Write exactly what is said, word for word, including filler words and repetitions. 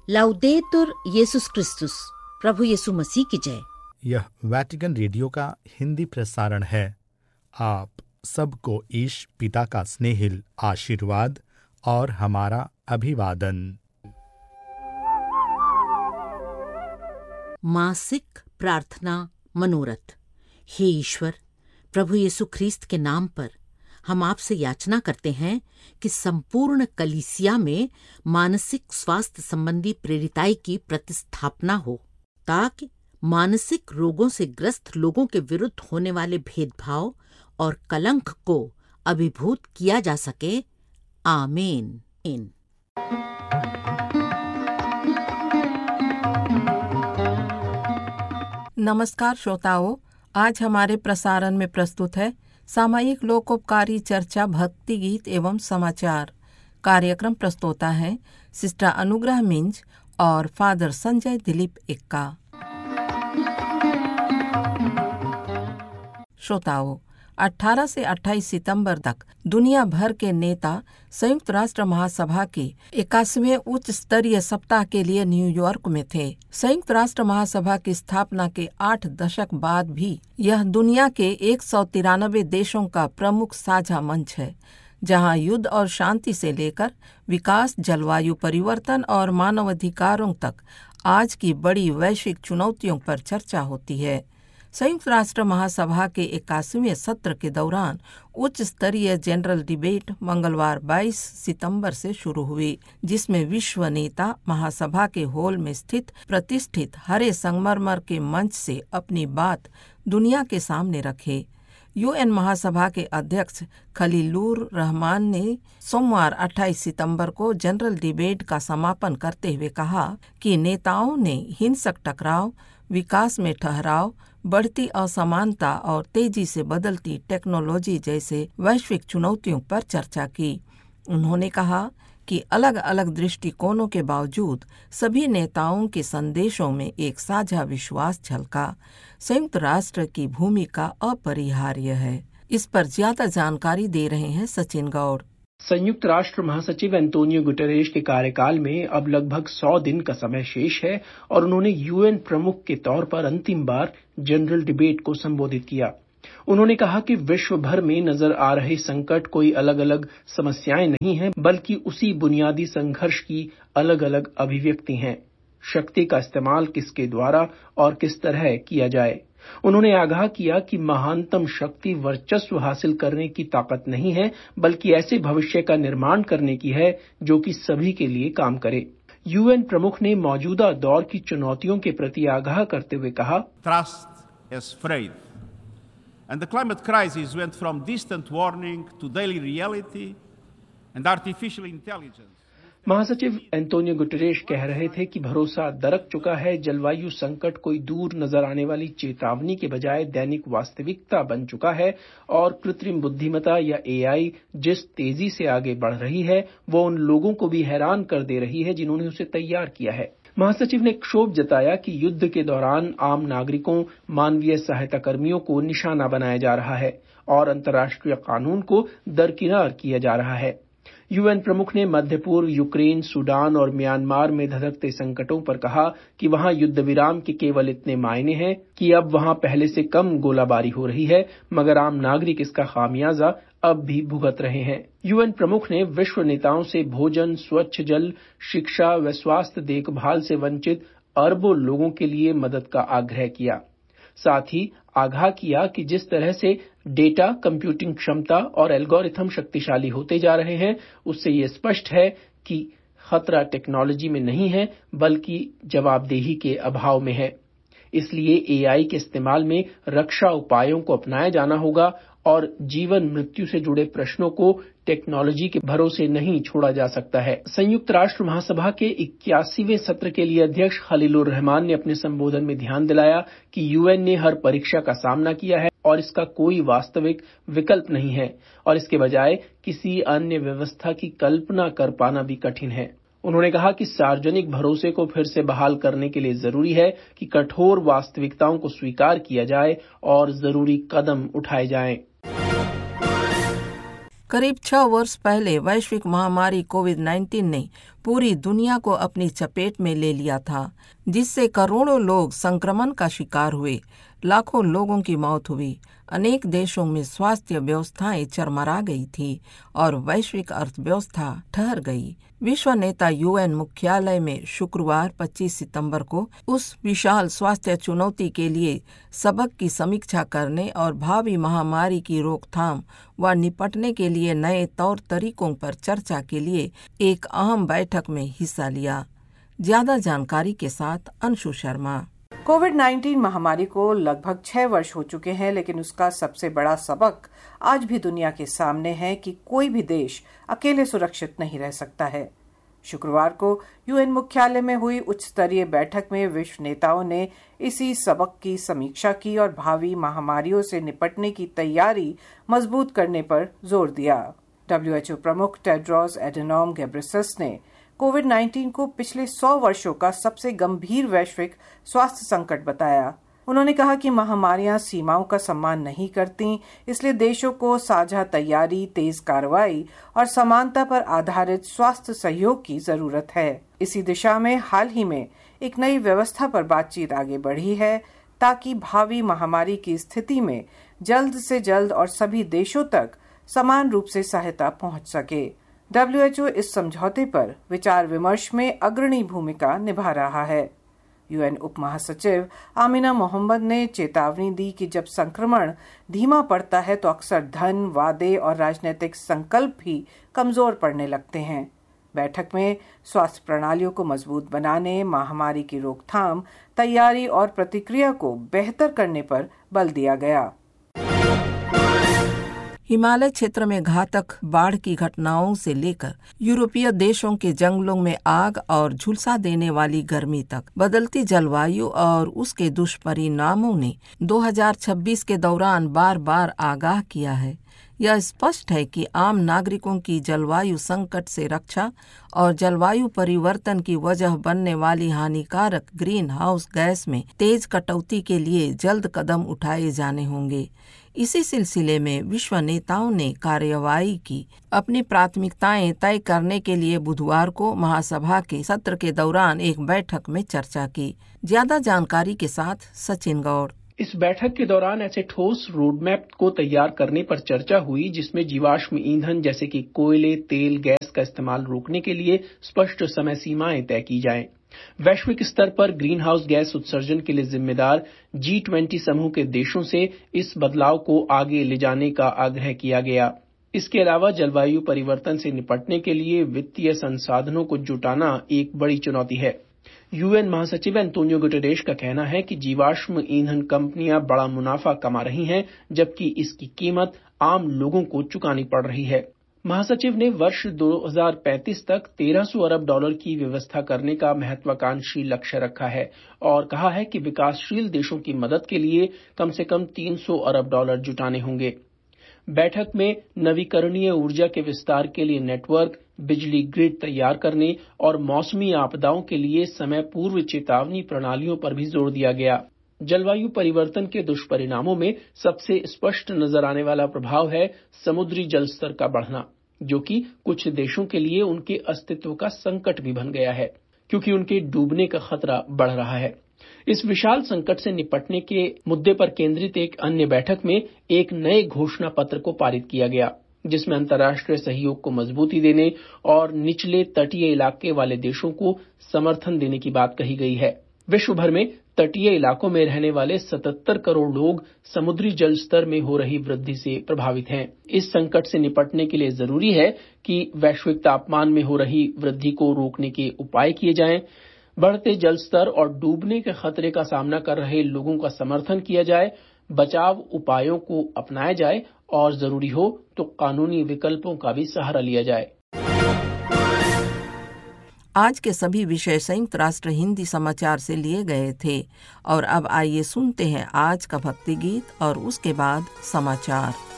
लाउदेतुर येसुस क्रिस्तुस, प्रभु यीशु मसीह की जय। यह वैटिकन रेडियो का हिंदी प्रसारण है। आप सबको ईश पिता का स्नेहिल आशीर्वाद और हमारा अभिवादन। मासिक प्रार्थना मनोरथ। हे ईश्वर, प्रभु यीशु ख्रीस्त के नाम पर हम आपसे याचना करते हैं कि संपूर्ण कलीसिया में मानसिक स्वास्थ्य संबंधी प्रेरिताई की प्रतिस्थापना हो, ताकि मानसिक रोगों से ग्रस्त लोगों के विरुद्ध होने वाले भेदभाव और कलंक को अभिभूत किया जा सके। आमीन। नमस्कार श्रोताओं, आज हमारे प्रसारण में प्रस्तुत है सामयिक लोकोपकारी चर्चा, भक्ति गीत एवं समाचार। कार्यक्रम प्रस्तोता है सिस्टर अनुग्रह मिंज और फादर संजय दिलीप इक्का। श्रोताओं, अठारह से अट्ठाईस सितंबर तक दुनिया भर के नेता संयुक्त राष्ट्र महासभा के इक्यासीवें उच्च स्तरीय सप्ताह के लिए न्यूयॉर्क में थे। संयुक्त राष्ट्र महासभा की स्थापना के आठ दशक बाद भी यह दुनिया के एक सौ तिरानवे देशों का प्रमुख साझा मंच है, जहां युद्ध और शांति से लेकर विकास, जलवायु परिवर्तन और मानवाधिकारों तक आज की बड़ी वैश्विक चुनौतियों पर चर्चा होती है। संयुक्त राष्ट्र महासभा के इक्यासीवें सत्र के दौरान उच्च स्तरीय जनरल डिबेट मंगलवार बाईस सितंबर से शुरू हुई, जिसमें विश्व नेता महासभा के हॉल में स्थित प्रतिष्ठित हरे संगमरमर के मंच से अपनी बात दुनिया के सामने रखे। यूएन महासभा के अध्यक्ष खलीलुर रहमान ने सोमवार अट्ठाईस सितंबर को जनरल डिबेट का समापन करते हुए कहा कि नेताओं ने हिंसक टकराव, विकास में ठहराव, बढ़ती असमानता और तेजी से बदलती टेक्नोलॉजी जैसे वैश्विक चुनौतियों पर चर्चा की। उन्होंने कहा कि अलग अलग दृष्टिकोणों के बावजूद सभी नेताओं के संदेशों में एक साझा विश्वास झलका। संयुक्त राष्ट्र की भूमिका अपरिहार्य है। इस पर ज्यादा जानकारी दे रहे हैं सचिन गौड़। संयुक्त राष्ट्र महासचिव एंटोनियो गुटेरेश के कार्यकाल में अब लगभग सौ दिन का समय शेष है और उन्होंने यूएन प्रमुख के तौर पर अंतिम बार जनरल डिबेट को संबोधित किया। उन्होंने कहा कि विश्व भर में नजर आ रहे संकट कोई अलग अलग समस्याएं नहीं हैं, बल्कि उसी बुनियादी संघर्ष की अलग अलग अभिव्यक्ति हैं। शक्ति का इस्तेमाल किसके द्वारा और किस तरह किया जाए। उन्होंने आगाह किया कि महानतम शक्ति वर्चस्व हासिल करने की ताकत नहीं है, बल्कि ऐसे भविष्य का निर्माण करने की है जो कि सभी के लिए काम करे। यूएन प्रमुख ने मौजूदा दौर की चुनौतियों के प्रति आगाह करते हुए कहा, Trust is frayed, and the climate crisis went from distant warning to daily reality and artificial intelligence. महासचिव एंटोनियो गुटेरेश कह रहे थे कि भरोसा दरक चुका है। जलवायु संकट कोई दूर नजर आने वाली चेतावनी के बजाय दैनिक वास्तविकता बन चुका है और कृत्रिम बुद्धिमत्ता या एआई जिस तेजी से आगे बढ़ रही है, वो उन लोगों को भी हैरान कर दे रही है जिन्होंने उसे तैयार किया है। महासचिव ने क्षोभ जताया कि युद्ध के दौरान आम नागरिकों, मानवीय सहायता कर्मियों को निशाना बनाया जा रहा है और अंतर्राष्ट्रीय कानून को दरकिनार किया जा रहा है। यूएन प्रमुख ने मध्य पूर्व, यूक्रेन, सूडान और म्यांमार में धधकते संकटों पर कहा कि वहां युद्ध विराम के केवल इतने मायने हैं कि अब वहां पहले से कम गोलाबारी हो रही है, मगर आम नागरिक इसका खामियाजा अब भी भुगत रहे हैं। यूएन प्रमुख ने विश्व नेताओं से भोजन, स्वच्छ जल, शिक्षा व स्वास्थ्य देखभाल से वंचित अरबों लोगों के लिए मदद का आग्रह किया। साथ ही आगाह किया कि जिस तरह से डेटा, कंप्यूटिंग क्षमता और एल्गोरिथम शक्तिशाली होते जा रहे हैं, उससे ये स्पष्ट है कि खतरा टेक्नोलॉजी में नहीं है, बल्कि जवाबदेही के अभाव में है। इसलिए एआई के इस्तेमाल में रक्षा उपायों को अपनाया जाना होगा और जीवन मृत्यु से जुड़े प्रश्नों को टेक्नोलॉजी के भरोसे नहीं छोड़ा जा सकता है। संयुक्त राष्ट्र महासभा के इक्यासीवें सत्र के लिए अध्यक्ष खलीलुर रहमान ने अपने संबोधन में ध्यान दिलाया कि यूएन ने हर परीक्षा का सामना किया है और इसका कोई वास्तविक विकल्प नहीं है और इसके बजाय किसी अन्य व्यवस्था की कल्पना कर पाना भी कठिन है। उन्होंने कहा कि सार्वजनिक भरोसे को फिर से बहाल करने के लिए जरूरी है कि कठोर वास्तविकताओं को स्वीकार किया जाए और जरूरी कदम उठाए जाएं। करीब छह वर्ष पहले वैश्विक महामारी कोविड उन्नीस ने पूरी दुनिया को अपनी चपेट में ले लिया था, जिससे करोड़ों लोग संक्रमण का शिकार हुए, लाखों लोगों की मौत हुई। अनेक देशों में स्वास्थ्य व्यवस्थाएं चरमरा गई थी और वैश्विक अर्थव्यवस्था ठहर गई। विश्व नेता यूएन मुख्यालय में शुक्रवार पच्चीस सितंबर को उस विशाल स्वास्थ्य चुनौती के लिए सबक की समीक्षा करने और भावी महामारी की रोकथाम व निपटने के लिए नए तौर तरीकों पर चर्चा के लिए एक अहम बैठक में हिस्सा लिया। ज्यादा जानकारी के साथ अंशु शर्मा। कोविड उन्नीस महामारी को लगभग छह वर्ष हो चुके हैं, लेकिन उसका सबसे बड़ा सबक आज भी दुनिया के सामने है कि कोई भी देश अकेले सुरक्षित नहीं रह सकता है। शुक्रवार को यूएन मुख्यालय में हुई उच्च स्तरीय बैठक में विश्व नेताओं ने इसी सबक की समीक्षा की और भावी महामारियों से निपटने की तैयारी मजबूत करने पर जोर दिया। डब्ल्यूएचओ प्रमुख टेड्रोस एडेनॉम घेब्रेयेसस ने कोविड उन्नीस को पिछले सौ वर्षों का सबसे गंभीर वैश्विक स्वास्थ्य संकट बताया। उन्होंने कहा कि महामारियां सीमाओं का सम्मान नहीं करती, इसलिए देशों को साझा तैयारी, तेज कार्रवाई और समानता पर आधारित स्वास्थ्य सहयोग की जरूरत है। इसी दिशा में हाल ही में एक नई व्यवस्था पर बातचीत आगे बढ़ी है ताकि भावी महामारी की स्थिति में जल्द से जल्द और सभी देशों तक समान रूप से सहायता पहुंच सके। डब्ल्यूएचओ इस समझौते पर विचार विमर्श में अग्रणी भूमिका निभा रहा है। यूएन उप महासचिव आमिना मोहम्मद ने चेतावनी दी कि जब संक्रमण धीमा पड़ता है तो अक्सर धन, वादे और राजनीतिक संकल्प भी कमजोर पड़ने लगते हैं। बैठक में स्वास्थ्य प्रणालियों को मजबूत बनाने, महामारी की रोकथाम, तैयारी और प्रतिक्रिया को बेहतर करने पर बल दिया गया। हिमालय क्षेत्र में घातक बाढ़ की घटनाओं से लेकर यूरोपीय देशों के जंगलों में आग और झुलसा देने वाली गर्मी तक बदलती जलवायु और उसके दुष्परिणामों ने दो हज़ार छब्बीस के दौरान बार बार आगाह किया है। यह स्पष्ट है कि आम नागरिकों की जलवायु संकट से रक्षा और जलवायु परिवर्तन की वजह बनने वाली हानिकारक ग्रीन हाउस गैस में तेज कटौती के लिए जल्द कदम उठाए जाने होंगे। इसी सिलसिले में विश्व नेताओं ने कार्यवाही की अपनी प्राथमिकताएं तय करने के लिए बुधवार को महासभा के सत्र के दौरान एक बैठक में चर्चा की। ज्यादा जानकारी के साथ सचिन गौड़। इस बैठक के दौरान ऐसे ठोस रोडमैप को तैयार करने पर चर्चा हुई जिसमें जीवाश्म ईंधन जैसे कि कोयले, तेल, गैस का इस्तेमाल रोकने के लिए स्पष्ट समय सीमाएं तय की जाएं। वैश्विक स्तर पर ग्रीन हाउस गैस उत्सर्जन के लिए जिम्मेदार जी ट्वेंटी समूह के देशों से इस बदलाव को आगे ले जाने का आग्रह किया गया। इसके अलावा जलवायु परिवर्तन से निपटने के लिए वित्तीय संसाधनों को जुटाना एक बड़ी चुनौती है। यूएन महासचिव एंटोनियो गुटेरेश का कहना है कि जीवाश्म ईंधन कंपनियां बड़ा मुनाफा कमा रही हैं, जबकि इसकी कीमत आम लोगों को चुकानी पड़ रही है। महासचिव ने वर्ष दो हज़ार पैंतीस तक तेरह सौ अरब डॉलर की व्यवस्था करने का महत्वाकांक्षी लक्ष्य रखा है और कहा है कि विकासशील देशों की मदद के लिए कम से कम तीन सौ अरब डॉलर जुटाने होंगे। बैठक में नवीकरणीय ऊर्जा के विस्तार के लिए नेटवर्क, बिजली ग्रिड तैयार करने और मौसमी आपदाओं के लिए समय पूर्व चेतावनी प्रणालियों पर भी जोर दिया गया। जलवायु परिवर्तन के दुष्परिणामों में सबसे स्पष्ट नजर आने वाला प्रभाव है समुद्री जल स्तर का बढ़ना, जो कि कुछ देशों के लिए उनके अस्तित्व का संकट भी बन गया है, क्योंकि उनके डूबने का खतरा बढ़ रहा है। इस विशाल संकट से निपटने के मुद्दे पर केंद्रित एक अन्य बैठक में एक नए घोषणा पत्र को पारित किया गया, जिसमें अंतर्राष्ट्रीय सहयोग को मजबूती देने और निचले तटीय इलाके वाले देशों को समर्थन देने की बात कही गई है। विश्व भर में तटीय इलाकों में रहने वाले सतहत्तर करोड़ लोग समुद्री जल स्तर में हो रही वृद्धि से प्रभावित हैं। इस संकट से निपटने के लिए जरूरी है कि वैश्विक तापमान में हो रही वृद्धि को रोकने के उपाय किए जाएं, बढ़ते जल स्तर और डूबने के खतरे का सामना कर रहे लोगों का समर्थन किया जाए, बचाव उपायों को अपनाया जाए और जरूरी हो तो कानूनी विकल्पों का भी सहारा लिया जाए। आज के सभी विषय संयुक्त राष्ट्र हिंदी समाचार से लिए गए थे और अब आइए सुनते हैं आज का भक्ति गीत और उसके बाद समाचार।